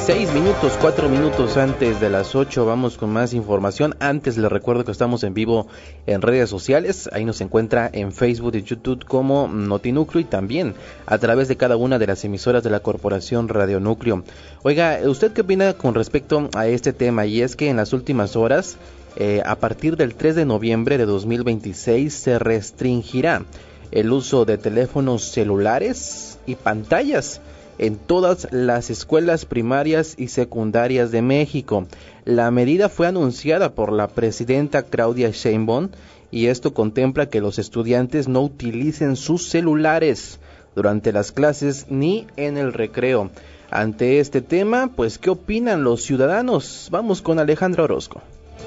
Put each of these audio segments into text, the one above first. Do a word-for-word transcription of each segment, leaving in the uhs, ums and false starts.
Seis minutos, cuatro minutos antes de las ocho, vamos con más información. Antes les recuerdo que estamos en vivo en redes sociales, ahí nos encuentra en Facebook y YouTube como Notinúcleo y también a través de cada una de las emisoras de la Corporación Radio Núcleo. Oiga, ¿usted qué opina con respecto a este tema? Y es que en las últimas horas, eh, a partir del tres de noviembre de dos mil veintiséis, se restringirá el uso de teléfonos celulares y pantallas en todas las escuelas primarias y secundarias de México. La medida fue anunciada por la presidenta Claudia Sheinbaum y esto contempla que los estudiantes no utilicen sus celulares durante las clases ni en el recreo. Ante este tema, pues, ¿qué opinan los ciudadanos? Vamos con Alejandra Orozco.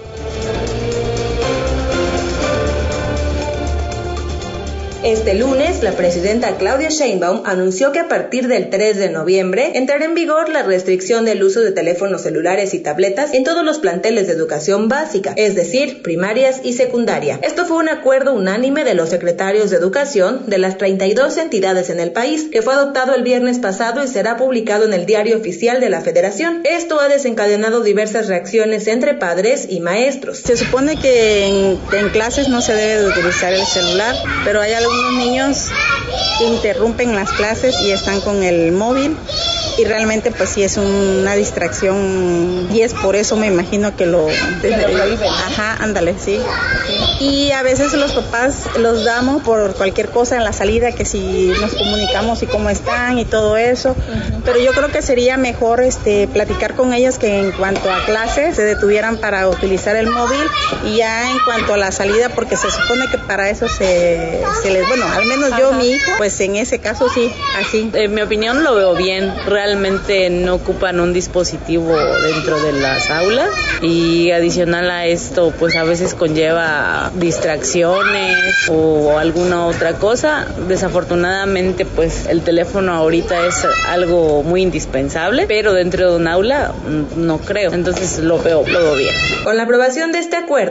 Este lunes, la presidenta Claudia Sheinbaum anunció que a partir del tres de noviembre entrará en vigor la restricción del uso de teléfonos celulares y tabletas en todos los planteles de educación básica, es decir, primarias y secundaria. Esto fue un acuerdo unánime de los secretarios de educación de las treinta y dos entidades en el país, que fue adoptado el viernes pasado y será publicado en el Diario Oficial de la Federación. Esto ha desencadenado diversas reacciones entre padres y maestros. Se supone que en, en clases no se debe de utilizar el celular, pero hay algo unos niños que interrumpen las clases y están con el móvil y realmente pues sí es una distracción y es por eso me imagino que lo, que lo prohíben. Ajá, ándale, sí. sí. Y a veces los papás los damos por cualquier cosa en la salida, que si nos comunicamos y cómo están y todo eso, uh-huh. Pero yo creo que sería mejor este platicar con ellos que en cuanto a clases se detuvieran para utilizar el móvil y ya en cuanto a la salida, porque se supone que para eso se, se les, bueno, al menos yo, Ajá. mi hijo, pues en ese caso sí, así. En mi opinión lo veo bien, realmente no ocupan un dispositivo dentro de las aulas y adicional a esto pues a veces conlleva distracciones o alguna otra cosa. Desafortunadamente pues el teléfono ahorita es algo muy indispensable, pero dentro de un aula no creo, entonces lo veo, lo veo bien. Con la aprobación de este acuerdo,